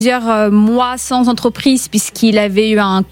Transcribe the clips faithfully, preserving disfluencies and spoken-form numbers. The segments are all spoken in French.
plusieurs mois sans entreprise puisqu'il avait eu un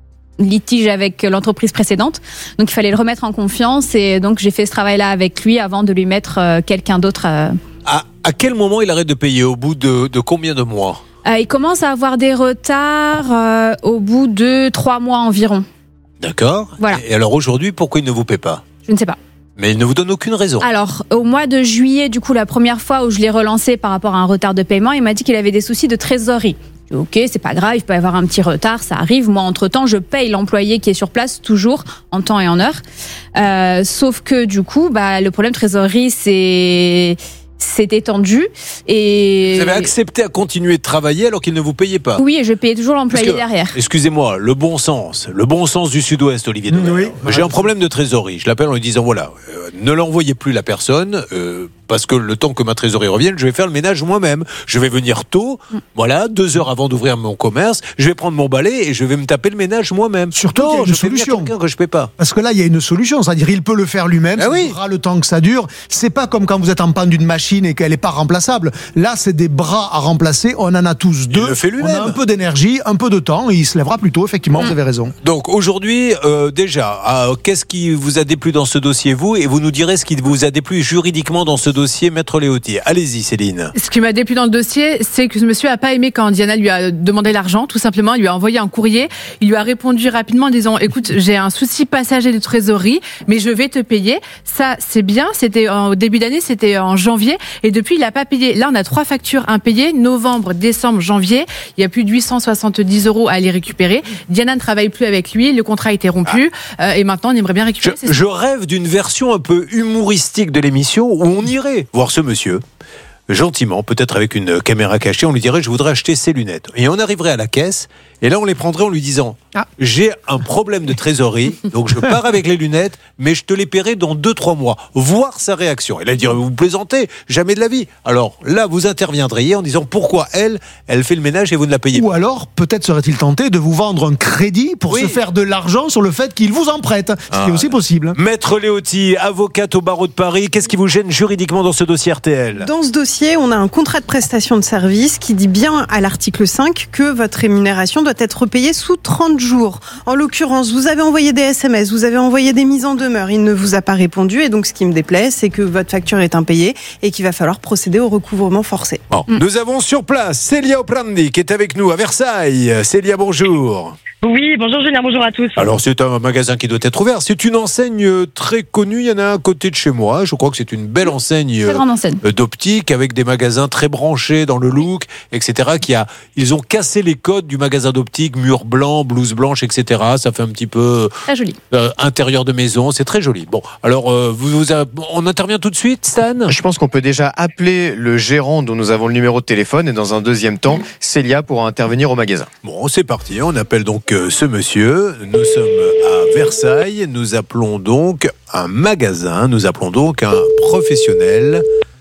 litige avec l'entreprise précédente. Donc, il fallait le remettre en confiance et donc j'ai fait ce travail-là avec lui avant de lui mettre euh, quelqu'un d'autre. Euh... À, à quel moment il arrête de payer? Au bout de, de combien de mois? euh, Il commence à avoir des retards euh, au bout de trois mois environ. D'accord. Voilà. Et alors aujourd'hui, pourquoi il ne vous paie pas? Je ne sais pas. Mais il ne vous donne aucune raison. Alors, au mois de juillet, du coup, la première fois où je l'ai relancé par rapport à un retard de paiement, il m'a dit qu'il avait des soucis de trésorerie. J'ai dit, ok, c'est pas grave, il peut y avoir un petit retard, ça arrive. Moi, entre-temps, je paye l'employé qui est sur place, toujours, en temps et en heure. Euh, sauf que, du coup, bah, le problème de trésorerie, c'est... c'est étendu. Et... Vous avez accepté à continuer de travailler alors qu'il ne vous payait pas? Oui, et je payais toujours l'employé que, derrière. Excusez-moi, le bon sens, le bon sens du Sud-Ouest, Olivier Dauvert. Oui, j'ai un problème de trésorerie. Je l'appelle en lui disant, voilà, euh, ne l'envoyez plus la personne, euh, parce que le temps que ma trésorerie revienne, je vais faire le ménage moi-même. Je vais venir tôt, mm. voilà, deux heures avant d'ouvrir mon commerce, je vais prendre mon balai et je vais me taper le ménage moi-même. Surtout non, qu'il y a une je solution. Fais que je paie pas. Parce que là, il y a une solution, c'est-à-dire il peut le faire lui-même, ah ça oui. durera le temps que ça dure. C'est pas comme quand vous êtes en panne d'une machine et qu'elle n'est pas remplaçable. Là, c'est des bras à remplacer. On en a tous deux. Il le fait lui-même. On a un peu d'énergie, un peu de temps, et il se lèvera plus tôt. Effectivement, mmh. vous avez raison. Donc aujourd'hui, euh, déjà, euh, qu'est-ce qui vous a déplu dans ce dossier, vous? Et vous nous direz ce qui vous a déplu juridiquement dans ce dossier, Maître Léautier. Allez-y, Céline. Ce qui m'a déplu dans le dossier, c'est que ce monsieur a pas aimé quand Diana lui a demandé l'argent, tout simplement. Il lui a envoyé un courrier. Il lui a répondu rapidement en disant, écoute, j'ai un souci passager de trésorerie, mais je vais te payer. Ça, c'est bien. C'était en, au début d'année, c'était en janvier. Et depuis, il n'a pas payé. Là, on a trois factures impayées. Novembre, décembre, janvier. Il y a plus de huit cent soixante-dix euros à les récupérer. Diana ne travaille plus avec lui. Le contrat a été rompu. Ah. Euh, et maintenant, on aimerait bien récupérer. Je, je rêve d'une version un peu humoristique de l'émission où on irait voir ce monsieur. Gentiment, peut-être avec une caméra cachée, on lui dirait, je voudrais acheter ces lunettes. Et on arriverait à la caisse, et là on les prendrait en lui disant, ah. j'ai un problème de trésorerie, donc je pars avec les lunettes, mais je te les paierai dans deux trois mois. Voir sa réaction. Et là il dirait, vous plaisantez, jamais de la vie. Alors là vous interviendriez en disant, pourquoi elle, elle fait le ménage et vous ne la payez pas. Ou alors, peut-être serait-il tenté de vous vendre un crédit pour oui. se faire de l'argent sur le fait qu'il vous en prête. Ce ah. qui est aussi possible. Maître Léautier, avocate au barreau de Paris, qu'est-ce qui vous gêne juridiquement dans ce dossier R T L? Dans ce dossier, on a un contrat de prestation de service qui dit bien à l'article cinq que votre rémunération doit être payée sous trente jours. En l'occurrence, vous avez envoyé des S M S, vous avez envoyé des mises en demeure, il ne vous a pas répondu et donc ce qui me déplaît, c'est que votre facture est impayée et qu'il va falloir procéder au recouvrement forcé. Bon, mmh. Nous avons sur place Célia Oprandi qui est avec nous à Versailles. Célia, bonjour. Oui, bonjour Julien, bonjour à tous. Alors c'est un magasin qui doit être ouvert, c'est une enseigne très connue, il y en a un à côté de chez moi, je crois que c'est une belle enseigne, très grande enseigne d'optique avec des magasins très branchés dans le look, et cetera. Qui a, ils ont cassé les codes du magasin d'optique, mur blanc, blouse blanche, et cetera. Ça fait un petit peu très joli. Euh, intérieur de maison, c'est très joli. Bon, alors euh, vous, vous a, on intervient tout de suite, Stan? Je pense qu'on peut déjà appeler le gérant dont nous avons le numéro de téléphone et dans un deuxième temps, Célia pourra intervenir au magasin. Bon, c'est parti, on appelle donc ce monsieur. Nous sommes à Versailles, nous appelons donc un magasin, nous appelons donc un professionnel,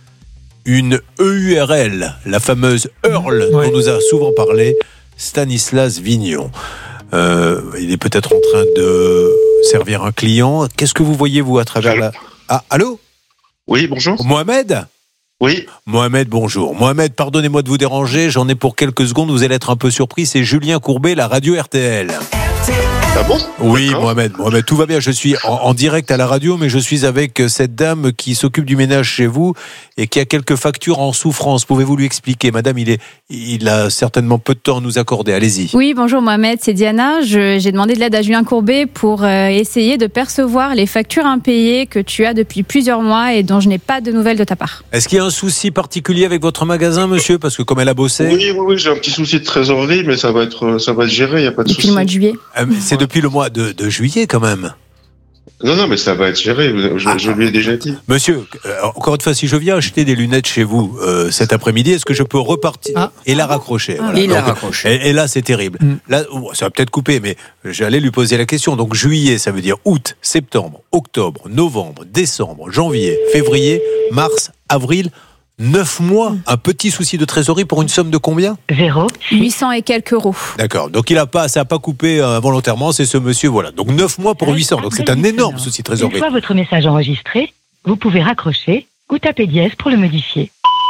une E U R L, la fameuse Earl ouais. dont nous a souvent parlé Stanislas Vignon. Euh, il est peut-être en train de servir un client. Qu'est-ce que vous voyez vous à travers la... Ah, allô? Oui, bonjour. Mohamed? Oui. Mohamed, bonjour. Mohamed, pardonnez-moi de vous déranger, j'en ai pour quelques secondes, vous allez être un peu surpris, c'est Julien Courbet, la radio R T L. Ah bon? Oui, Mohamed, Mohamed, tout va bien, je suis en, en direct à la radio, mais je suis avec cette dame qui s'occupe du ménage chez vous et qui a quelques factures en souffrance. Pouvez-vous lui expliquer? Madame, il, est, il a certainement peu de temps à nous accorder, allez-y. Oui, bonjour Mohamed, c'est Diana. Je, j'ai demandé de l'aide à Julien Courbet pour euh, essayer de percevoir les factures impayées que tu as depuis plusieurs mois et dont je n'ai pas de nouvelles de ta part. Est-ce qu'il y a un souci particulier avec votre magasin, monsieur? Parce que comme elle a bossé... Oui, oui, oui, j'ai un petit souci de trésorerie, mais ça va être, ça va être géré, il n'y a pas de depuis souci. Depuis le mois de juillet. Euh, c'est depuis le mois de, de juillet, quand même. Non, non, mais ça va être géré, je, ah, je lui ai déjà dit. Monsieur, euh, encore une fois, si je viens acheter des lunettes chez vous euh, cet après-midi, est-ce que je peux repartir ah. et la raccrocher? ah, voilà. Il la raccroche. Et, et là, c'est terrible. Mm. Là, ça va peut-être couper, mais j'allais lui poser la question. Donc, juillet, ça veut dire août, septembre, octobre, novembre, décembre, janvier, février, mars, avril... Neuf mois, un petit souci de trésorerie pour une somme de combien? Zéro. huit cents et quelques euros. D'accord, donc il a pas, ça n'a pas coupé euh, volontairement, c'est ce monsieur, voilà. Donc neuf mois pour huit cents, donc c'est un énorme souci de trésorerie. Une fois votre message enregistré, vous pouvez raccrocher ou taper dièse pour le modifier.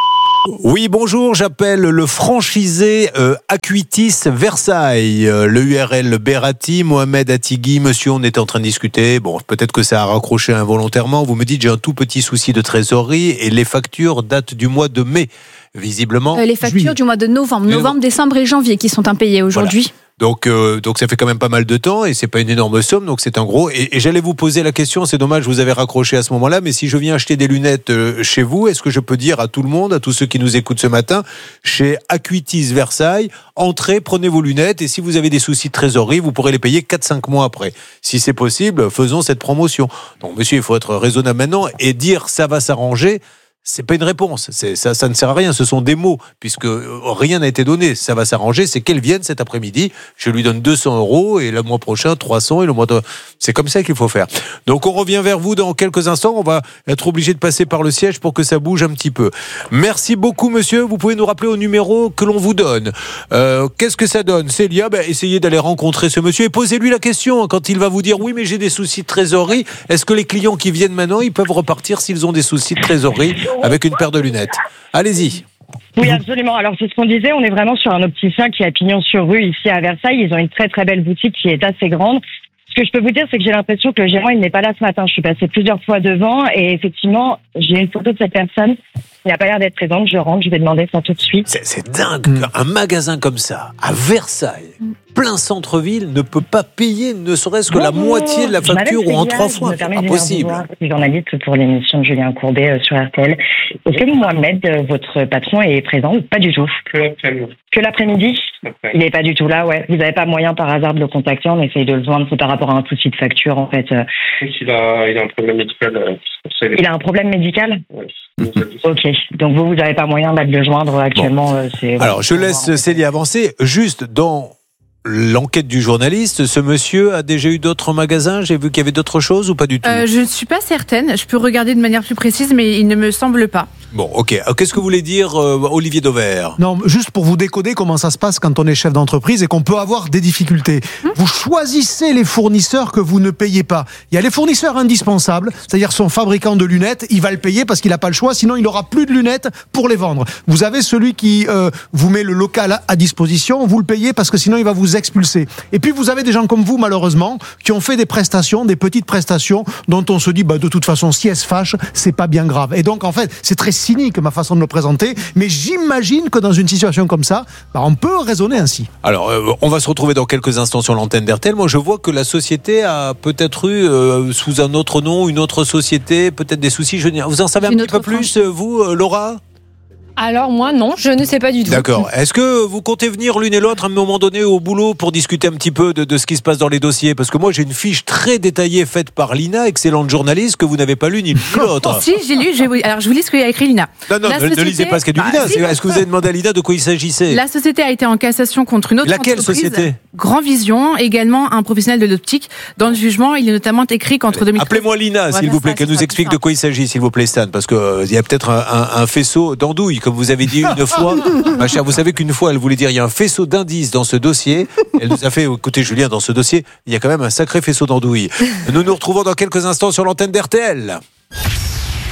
Oui, bonjour, j'appelle le franchisé euh, Acuitis Versailles, euh, le U R L Berati, Mohamed Atigui. Monsieur, on était en train de discuter, bon, peut-être que ça a raccroché involontairement. Vous me dites, j'ai un tout petit souci de trésorerie et les factures datent du mois de mai, visiblement. Euh, les factures juillet. du mois de novembre, novembre, décembre et janvier qui sont impayées aujourd'hui. Voilà. Donc, euh, donc ça fait quand même pas mal de temps et c'est pas une énorme somme, donc c'est un gros. Et, et j'allais vous poser la question, c'est dommage, vous avez raccroché à ce moment-là, mais si je viens acheter des lunettes euh, chez vous, est-ce que je peux dire à tout le monde, à tous ceux qui nous écoutent ce matin, chez Acuitis Versailles, entrez, prenez vos lunettes et si vous avez des soucis de trésorerie, vous pourrez les payer quatre à cinq mois après. Si c'est possible, faisons cette promotion. Donc, monsieur, il faut être raisonnable maintenant et dire ça va s'arranger. C'est pas une réponse, c'est, ça, ça ne sert à rien, ce sont des mots, puisque rien n'a été donné. Ça va s'arranger, c'est qu'elle vienne cet après-midi, je lui donne deux cents euros, et le mois prochain, trois cents, et le mois de... C'est comme ça qu'il faut faire. Donc on revient vers vous dans quelques instants, on va être obligé de passer par le siège pour que ça bouge un petit peu. Merci beaucoup, monsieur, vous pouvez nous rappeler au numéro que l'on vous donne. Euh, qu'est-ce que ça donne, Célia? Ben, essayez d'aller rencontrer ce monsieur, et posez-lui la question, quand il va vous dire, oui, mais j'ai des soucis de trésorerie, est-ce que les clients qui viennent maintenant, ils peuvent repartir s'ils ont des soucis de trésorerie avec une paire de lunettes? Allez-y. Oui, absolument. Alors, c'est ce qu'on disait. On est vraiment sur un opticien qui a pignon sur rue ici à Versailles. Ils ont une très, très belle boutique qui est assez grande. Ce que je peux vous dire, c'est que j'ai l'impression que le gérant, il n'est pas là ce matin. Je suis passée plusieurs fois devant et effectivement, j'ai une photo de cette personne. Il n'a pas l'air d'être présente. Je rentre, je vais demander ça tout de suite. C'est, c'est dingue. Mmh. Un magasin comme ça, à Versailles, plein centre-ville, ne peut pas payer ne serait-ce que Bonjour. la moitié de la facture ou en trois fois. C'est impossible. Je suis journaliste pour l'émission de Julien Courbet sur R T L. Est-ce que Mohamed, votre patron, est présent ou pas du tout? Que l'après-midi. Que l'après-midi? Il n'est pas du tout là, ouais. Vous n'avez pas moyen par hasard de le contacter? On essaye de le joindre, c'est par rapport à un souci de facture, en fait. Il a, il a un problème médical. Il a un problème médical? Oui. Ok, donc vous, vous n'avez pas moyen de le joindre actuellement. Bon. C'est, Alors, je laisse Célia avancer. Juste dans l'enquête du journaliste, ce monsieur a déjà eu d'autres magasins? J'ai vu qu'il y avait d'autres choses ou pas du tout? euh, Je ne suis pas certaine. Je peux regarder de manière plus précise, mais il ne me semble pas. Bon, ok. Qu'est-ce que vous voulez dire, euh, Olivier Dauvert? Non, juste pour vous décoder comment ça se passe quand on est chef d'entreprise et qu'on peut avoir des difficultés. Mmh. Vous choisissez les fournisseurs que vous ne payez pas. Il y a les fournisseurs indispensables, c'est-à-dire son fabricant de lunettes, il va le payer parce qu'il n'a pas le choix, sinon il n'aura plus de lunettes pour les vendre. Vous avez celui qui euh, vous met le local à disposition, vous le payez parce que sinon il va vous expulser. Et puis vous avez des gens comme vous, malheureusement, qui ont fait des prestations, des petites prestations, dont on se dit, bah, de toute façon, si elles se fâchent, c'est pas bien grave. Et donc, en fait, c'est très cynique ma façon de le présenter, mais j'imagine que dans une situation comme ça, bah, on peut raisonner ainsi. Alors, euh, on va se retrouver dans quelques instants sur l'antenne d'R T L. Moi, je vois que la société a peut-être eu, euh, sous un autre nom, une autre société, peut-être des soucis. Je... Vous en savez un une petit peu plus, vous, euh, Laura? Alors moi non, je ne sais pas du tout. D'accord. Est-ce que vous comptez venir l'une et l'autre à un moment donné au boulot pour discuter un petit peu de, de ce qui se passe dans les dossiers? Parce que moi j'ai une fiche très détaillée faite par Lina, excellente journaliste, que vous n'avez pas lu ni l'autre. Si, j'ai lu. Je vais... Alors je vous lis ce qu'a écrit Lina. Non, non, ne, société... ne lisez pas ce qu'a dit bah, Lina. Si, Est-ce que vous avez demandé à Lina de quoi il s'agissait? La société a été en cassation contre une autre Laquelle entreprise. Laquelle société? Grand Vision, également un professionnel de l'optique. Dans le jugement, il est notamment écrit qu'entre deux mille treize... Appelez-moi Lina, s'il vous plaît, qu'elle nous explique de quoi il s'agit, s'il vous plaît, Stan, parce qu'il euh, y a peut-être un, un, un faisceau d'andouilles, comme vous avez dit une fois. Ma chère, vous savez qu'une fois, elle voulait dire il y a un faisceau d'indices dans ce dossier. Elle nous a fait, écoutez Julien, dans ce dossier, il y a quand même un sacré faisceau d'andouilles. Nous nous retrouvons dans quelques instants sur l'antenne d'R T L.